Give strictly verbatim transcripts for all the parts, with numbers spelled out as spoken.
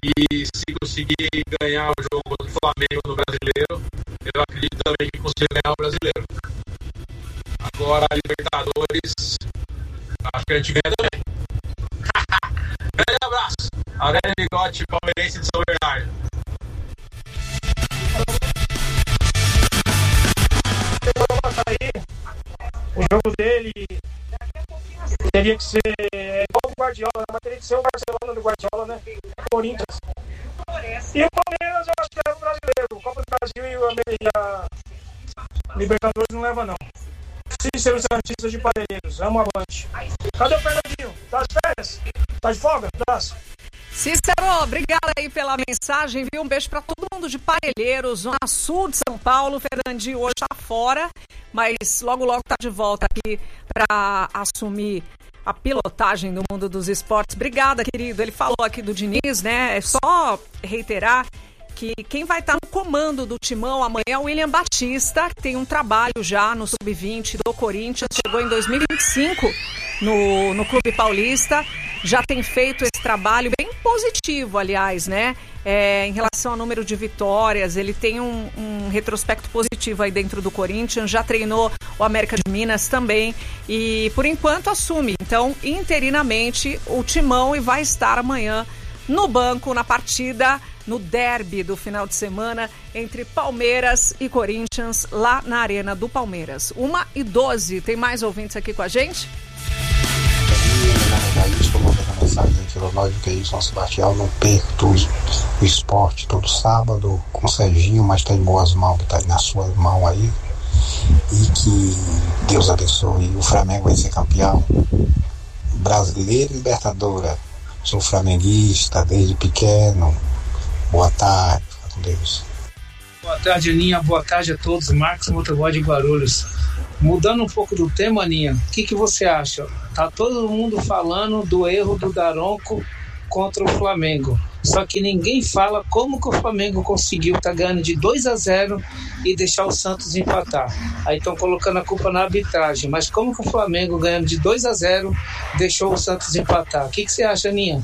E se conseguir ganhar o jogo do Flamengo no Brasileiro, eu acredito também que consiga ganhar o Brasileiro. Agora a Libertadores, acho que a gente ganha também. Grande abraço. Aurélio Bigotti, palmeirense de São Bernardo. O jogo dele teria que ser igual o Guardiola, mas teria que ser o Barcelona do Guardiola, né? Corinthians. E o Palmeiras eu acho que leva o brasileiro. O Copa do Brasil e o América Libertadores não leva, não. Cícero Santista de Parelheiros, amo avante. Cadê o Fernandinho? Tá de férias? Tá de folga? Abraço. Cícero, obrigada aí pela mensagem, viu? Um beijo pra todo mundo de Parelheiros, Zona Sul de São Paulo. Fernandinho hoje tá fora, mas logo logo tá de volta aqui pra assumir a pilotagem do mundo dos esportes. Obrigada, querido. Ele falou aqui do Diniz, né? É só reiterar que quem vai estar no comando do Timão amanhã é o William Batista, que tem um trabalho já no sub vinte do Corinthians, chegou em dois mil e vinte e cinco no, no Clube Paulista, já tem feito esse trabalho bem positivo, aliás, né? É, em relação ao número de vitórias, ele tem um, um retrospecto positivo aí dentro do Corinthians, já treinou o América de Minas também e por enquanto assume, então interinamente o Timão e vai estar amanhã no banco, na partida, no derby do final de semana entre Palmeiras e Corinthians, lá na Arena do Palmeiras. uma e doze, tem mais ouvintes aqui com a gente? Que é isso, nosso Sebastião, não perco o esporte todo sábado com o Serginho, mas tem boas mãos que está nas suas mãos aí. E que Deus abençoe. O Flamengo vai ser campeão brasileiro e Libertadores. Sou flamenguista desde pequeno. Boa tarde, fica com Deus. Boa tarde, Aninha. Boa tarde a todos. Marcos Motoboy de Guarulhos. Mudando um pouco do tema, Aninha, o que, que você acha? Tá todo mundo falando do erro do Daronco contra o Flamengo. Só que ninguém fala como que o Flamengo conseguiu estar tá ganhando de dois a zero e deixar o Santos empatar. Aí estão colocando a culpa na arbitragem. Mas como que o Flamengo ganhando de dois a zero deixou o Santos empatar? O que, que você acha, Aninha?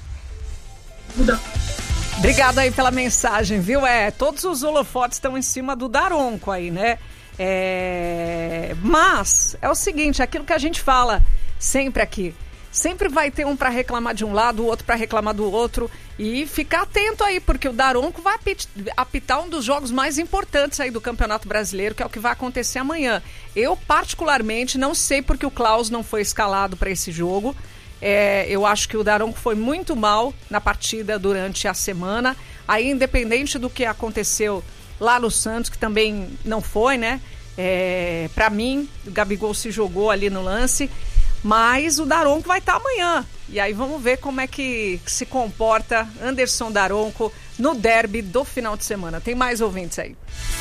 Obrigada aí pela mensagem, viu? É, todos os holofotes estão em cima do Daronco aí, né? É... Mas é o seguinte, aquilo que a gente fala sempre aqui, sempre vai ter um para reclamar de um lado, o outro para reclamar do outro, e ficar atento aí, porque o Daronco vai apitar um dos jogos mais importantes aí do Campeonato Brasileiro, que é o que vai acontecer amanhã. Eu particularmente não sei porque o Klaus não foi escalado para esse jogo. É, eu acho que o Daronco foi muito mal na partida durante a semana, aí independente do que aconteceu lá no Santos, que também não foi, né? É, para mim, o Gabigol se jogou ali no lance, mas o Daronco vai estar amanhã. E aí vamos ver como é que se comporta Anderson Daronco no derby do final de semana. Tem mais ouvintes aí.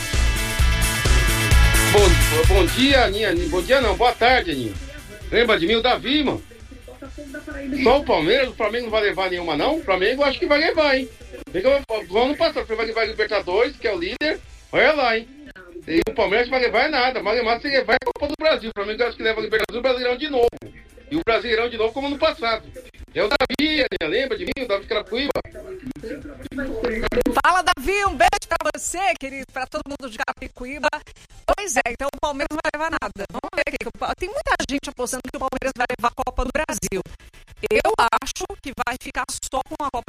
Bom, bom dia, Aninha. Bom dia não, boa tarde, Aninha. Lembra de mim, o Davi, mano? Só o Palmeiras, o Flamengo não vai levar nenhuma, não? O Flamengo eu acho que vai levar, hein? Vamos passar, vai levar o Libertadores, que é o líder. Olha lá, hein? E o Palmeiras vai levar nada, mas se levar é a Copa do Brasil. O Flamengo acho que leva o Libertadores e o Brasileirão de novo. E o Brasileirão de novo como no passado. É o Davi, lembra de mim? O Davi Carapicuíba. Fala, Davi, um beijo pra você, querido, pra todo mundo de Carapicuíba. Pois é, então o Palmeiras não vai levar nada. Vamos ver aqui. Tem muita gente apostando que o Palmeiras vai levar a Copa do Brasil. Eu acho que vai ficar só com a Copa